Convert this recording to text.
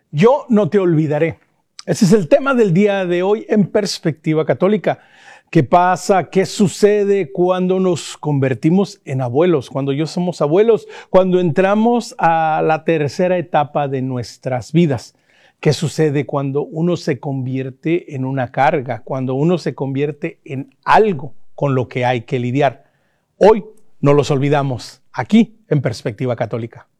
Yo no te olvidaré. Ese es el tema del día de hoy en Perspectiva Católica. ¿Qué pasa? ¿Qué sucede cuando nos convertimos en abuelos? Cuando ya somos abuelos, cuando entramos a la tercera etapa de nuestras vidas. ¿Qué sucede cuando uno se convierte en una carga? Cuando uno se convierte en algo con lo que hay que lidiar. Hoy no los olvidamos, aquí en Perspectiva Católica.